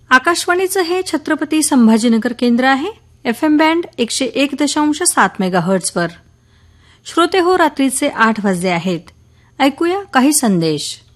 आकाशवाणीचं हे छत्रपती संभाजीनगर केंद्र आहे. FM band 101.7 मेगाहर्ट्झवर. श्रोते हो, रात्रीचे 8 वाजले आहेत. ऐकूया काही संदेश.